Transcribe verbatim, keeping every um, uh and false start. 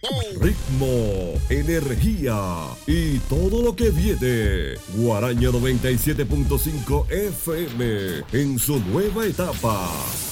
ritmo, energía y todo lo que viene. Guaraña noventa y siete punto cinco F M en su nueva etapa.